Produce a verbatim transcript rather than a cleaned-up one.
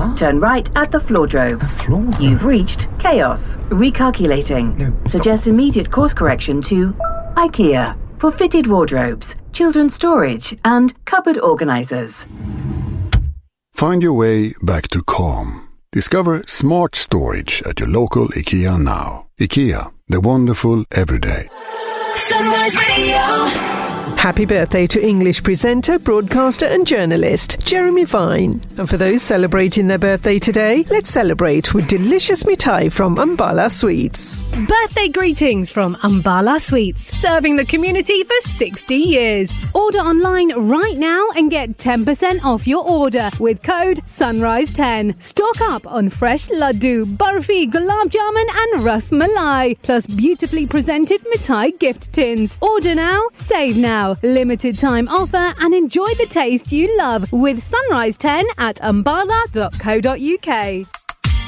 What? Turn right at the Floordrove. A Floordrove? You've reached Chaos. Recalculating. No, Suggest immediate course correction to IKEA for fitted wardrobes, children's storage, and cupboard organisers. Find your way back to calm. Discover smart storage at your local IKEA now. IKEA, the wonderful everyday. Sunrise Radio. Happy birthday to English presenter, broadcaster and journalist Jeremy Vine. And for those celebrating their birthday today, let's celebrate with delicious mithai from Ambala Sweets. Birthday greetings from Ambala Sweets, serving the community for sixty years. Order online right now and get ten percent off your order with code sunrise ten. Stock up on fresh laddu, barfi, gulab jamun and ras malai, plus beautifully presented mithai gift tins. Order now, save now. Limited time offer and enjoy the taste you love with Sunrise ten at ambala dot co dot uk.